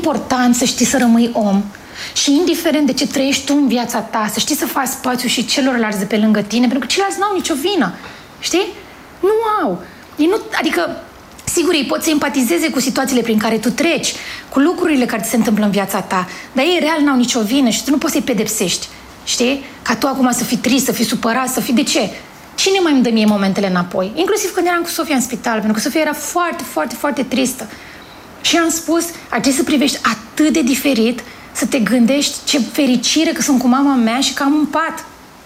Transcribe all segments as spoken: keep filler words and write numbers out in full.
important să știi să rămâi om și indiferent de ce trăiești tu în viața ta, să știi să faci spațiu și celorlalți de pe lângă tine, pentru că ceilalți n-au nicio vină. Știi? Nu au. Ei nu, adică, sigur, ei pot să empatizeze cu situațiile prin care tu treci, cu lucrurile care ți se întâmplă în viața ta, dar ei real n-au nicio vină și tu nu poți să-i pedepsești. Știi? Ca tu acum să fii trist, să fii supărat, să fii... De ce? Cine mai îmi dă mie momentele înapoi? Inclusiv când eram cu Sofia în spital, pentru că Sofia era foarte, foarte, foarte tristă. Și am spus, ar trebui să privești atât de diferit, să te gândești ce fericire că sunt cu mama mea și că am un pat.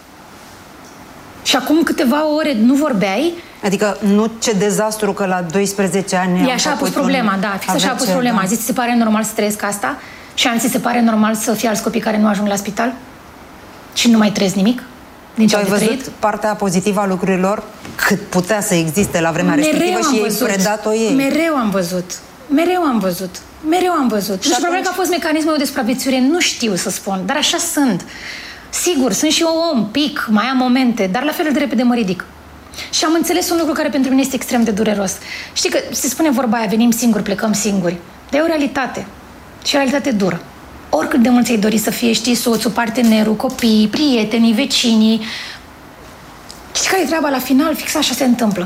Și acum câteva ore nu vorbeai. Adică nu ce dezastru că la doisprezece ani... E așa a pus problema, un... da, fix așa a pus problema. Da. A zis, ți se pare normal să trăiesc asta? Și am zis, se pare normal să fie alți copii care nu ajung la spital? Și nu mai trăiesc nimic? Din ce ai văzut trăit? Partea pozitivă a lucrurilor cât putea să existe la vremea Mereu respectivă și ei predat-o ei. Mereu am văzut. Mereu am văzut. Mereu am văzut. Și, și probabil că a fost mecanismul de supraviețuire, nu știu să spun, dar așa sunt. Sigur, sunt și eu om, pic, mai am momente, dar la fel de repede mă ridic. Și am înțeles un lucru care pentru mine este extrem de dureros. Știi că se spune vorba aia, venim singuri, plecăm singuri. Dar e o realitate. Și o realitate dură. Oricât de mult ți-ai dori să fie, știi, soțul, partenerul, copiii, prietenii, vecinii. Știi care e treaba la final? Fix așa se întâmplă.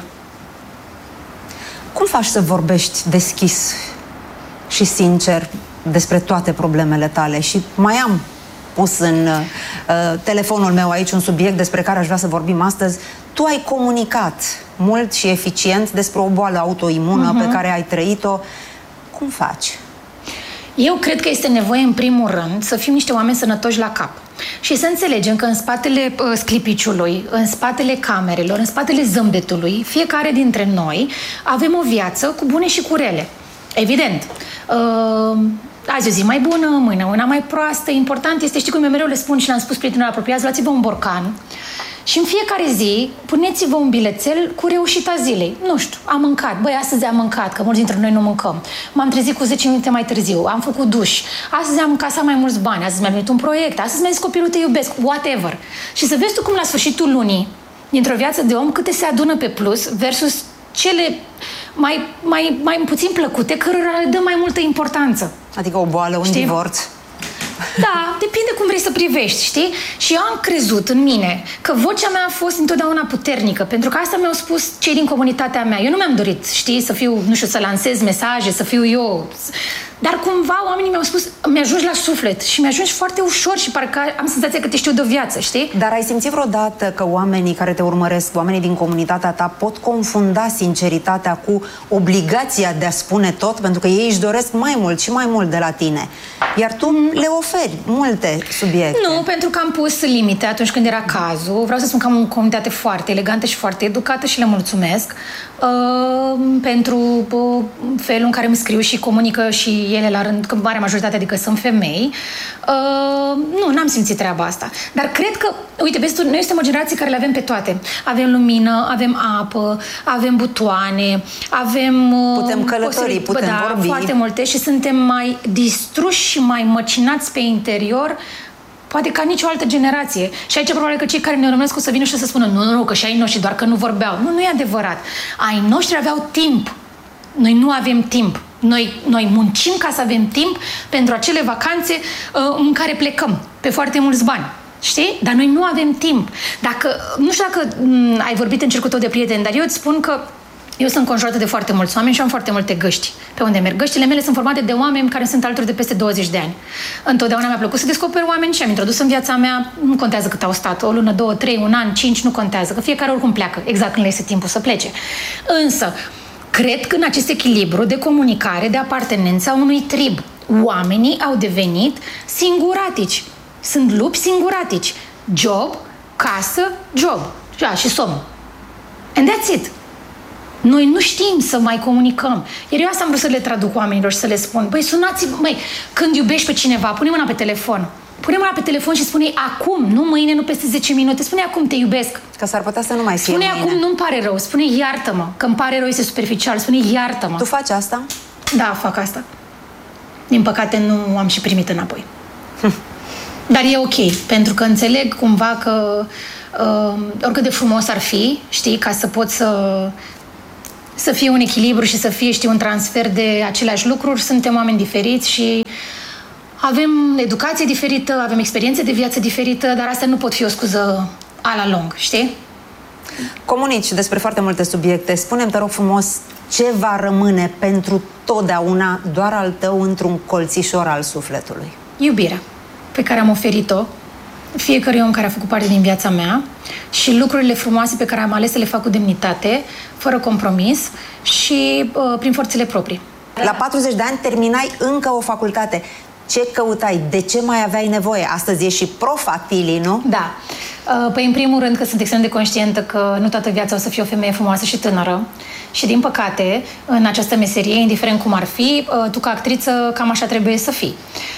Cum faci să vorbești deschis și sincer despre toate problemele tale? Și mai am pus în uh, telefonul meu aici un subiect despre care aș vrea să vorbim astăzi. Tu ai comunicat mult și eficient despre o boală autoimună uh-huh. pe care ai trăit-o. Cum faci? Eu cred că este nevoie, în primul rând, să fim niște oameni sănătoși la cap. Și să înțelegem că în spatele uh, sclipiciului, în spatele camerelor, în spatele zâmbetului, fiecare dintre noi avem o viață cu bune și cu rele. Evident. Uh, azi o zi mai bună, mâine una mai proastă. Important este, știi cum eu mereu le spun și le-am spus prietenilor apropiați, luați-vă un borcan și în fiecare zi puneți-vă un bilețel cu reușita zilei. Nu știu, am mâncat, băi, astăzi am mâncat, că mulți dintre noi nu mâncăm. M-am trezit cu zece minute mai târziu, am făcut duș, astăzi am încasat mai mulți bani, astăzi mi-a venit un proiect, astăzi mi-a zis copilul te iubesc, whatever. Și să vezi tu cum la sfârșitul lunii, dintr-o viață de om, câte se adună pe plus versus cele mai, mai, mai puțin plăcute, cărora le dă mai multă importanță. Adică o boală, un știi? divorț. Da, depinde cum vrei să privești, știi? Și eu am crezut în mine că vocea mea a fost întotdeauna puternică, pentru că asta mi-au spus cei din comunitatea mea. Eu nu mi-am dorit, știi, să fiu, nu știu, să lansez mesaje, să fiu eu... Dar cumva oamenii mi-au spus, mi-ajungi la suflet și mi-ajungi foarte ușor și parcă am senzația că te știu de o viață, știi? Dar ai simțit vreodată că oamenii care te urmăresc, oamenii din comunitatea ta, pot confunda sinceritatea cu obligația de a spune tot? Pentru că ei își doresc mai mult și mai mult de la tine. Iar tu mm. le oferi multe subiecte. Nu, pentru că am pus limite atunci când era cazul. Vreau să spun că am o comunitate foarte elegantă și foarte educată și le mulțumesc uh, pentru uh, felul în care îmi scriu și comunică și ele la rând, că marea majoritate, adică sunt femei. Uh, nu, n-am simțit treaba asta. Dar cred că, uite, vezi tu, noi suntem o generație care le avem pe toate. Avem lumină, avem apă, avem butoane, avem... Uh, putem călători, putem da, vorbi. Foarte multe și suntem mai distruși și mai măcinați pe interior, poate ca nicio altă generație. Și aici probabil că cei care ne urmăresc o să vină și să spună nu, nu, nu, că și ai noștri doar că nu vorbeau. Nu, nu e adevărat. Ai noștri aveau timp. Noi nu avem timp. Noi, noi muncim ca să avem timp pentru acele vacanțe uh, în care plecăm pe foarte mulți bani. Știi? Dar noi nu avem timp. Dacă, nu știu dacă m- ai vorbit în cercul tău de prieteni, dar eu îți spun că eu sunt înconjurată de foarte mulți oameni și am foarte multe găști pe unde merg. Găștile mele sunt formate de oameni care sunt alături de peste douăzeci de ani. Întotdeauna mi-a plăcut să descoper oameni și am introdus în viața mea, nu contează cât au stat, o lună, două, trei, un an, cinci, nu contează, că fiecare oricum pleacă, exact când le este timpul să plece. Însă, cred că în acest echilibru de comunicare, de apartenență a unui trib, oamenii au devenit singuratici. Sunt lupi singuratici. Job, casă, job. Ja, și somn. And that's it. Noi nu știm să mai comunicăm. Iar eu asta am vrut să le traduc oamenilor și să le spun. Băi, sunați-vă, măi, când iubești pe cineva, pune mâna pe telefon. Pune mâna pe telefon și spune-i acum, nu mâine, nu peste zece minute. Spune acum, te iubesc. Că s-ar putea să nu mai fie Spune mâine. acum, nu-mi pare rău. Spune iartă-mă, că îmi pare rău, este superficial. Spune iartă-mă. Tu faci asta? Da, fac asta. Din păcate nu am și primit înapoi. Hm. Dar e ok, pentru că înțeleg cumva că uh, oricât de frumos ar fi, știi, ca să pot să... să fie un echilibru și să fie, știi, un transfer de aceleași lucruri. Suntem oameni diferiți și Avem educație diferită, avem experiențe de viață diferită, dar asta nu pot fi o scuză a la lung, știi? Comunici despre foarte multe subiecte. Spune-mi, te rog frumos, ce va rămâne pentru totdeauna doar al tău într-un colțișor al sufletului? Iubirea pe care am oferit-o fiecare om care a făcut parte din viața mea și lucrurile frumoase pe care am ales să le fac cu demnitate, fără compromis și uh, prin forțele proprii. La patruzeci de ani terminai încă o facultate. Ce căutai? De ce mai aveai nevoie? Astăzi ești și prof Atili, nu? Da. Păi, în primul rând, că sunt extrem de conștientă că nu toată viața o să fie o femeie frumoasă și tânără. Și, din păcate, în această meserie, indiferent cum ar fi, tu, ca actriță, cam așa trebuie să fii.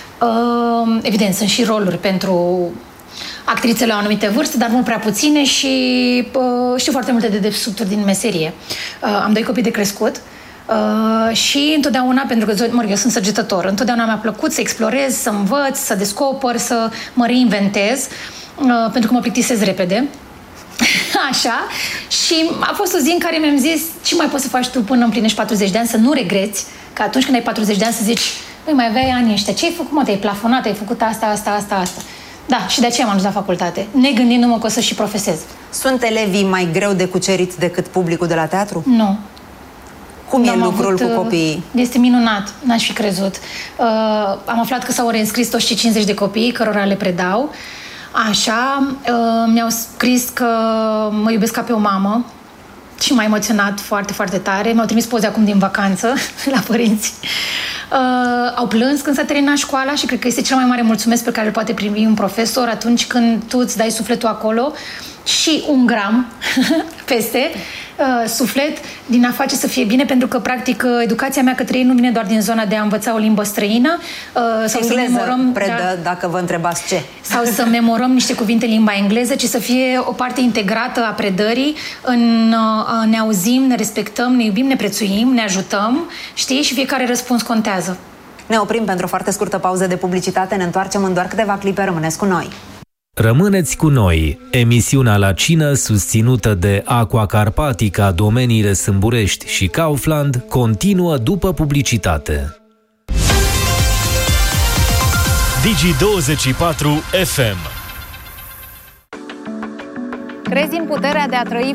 Evident, sunt și roluri pentru actrițe la o anumită vârstă, dar mult prea puține și știu foarte multe de dedesubturi din meserie. Am doi copii de crescut. Uh, și întotdeauna, pentru că mă rog, eu sunt săgetător, întotdeauna mi-a plăcut să explorez, să învăț, să descoper, să mă reinventez, uh, pentru că mă plictisez repede. Așa. Și a fost o zi în care mi-am zis: ce mai poți să faci tu până împlinești patruzeci de ani, să nu regreți, că atunci când ai patruzeci de ani să zici: băi, mai aveai anii ăștia, ce ai făcut, mă, te-ai plafonat, ai făcut asta, asta, asta, asta. Da, și de aceea m-am dus la facultate, negândindu-mă că o să și profesez. Sunt elevii mai greu de cucerit decât publicul de la teatru? Nu. Cum e lucrul avut, cu copiii? Este minunat, n-aș fi crezut. Uh, am aflat că s-au reînscris toți cei cincizeci de copii cărora le predau. Așa, uh, mi-au scris că mă iubesc ca pe o mamă și m-a emoționat foarte, foarte tare. Mi-au trimis poze acum din vacanță la părinți. Uh, au plâns când s-a terminat școala și cred că este cel mai mare mulțumesc pe care îl poate primi un profesor atunci când tu îți dai sufletul acolo și un gram peste uh, suflet din a face să fie bine, pentru că practic educația mea către ei nu vine doar din zona de a învăța o limbă străină uh, sau engleză, să memorăm, predă, da, dacă vă întrebați ce. Sau să memorăm niște cuvinte în limba engleză, ci să fie o parte integrată a predării. În, uh, ne auzim, ne respectăm, ne iubim, ne prețuim, ne ajutăm, știi? Și fiecare răspuns contează. Ne oprim pentru o foarte scurtă pauză de publicitate, ne întoarcem în doar câteva clipe, rămâneți cu noi. Rămâneți cu noi, emisiunea La Cină, susținută de Aqua Carpatica, domeniile Sâmburești și Kaufland, continuă după publicitate. Digi douăzeci și patru F M. Crezi în puterea de a trăi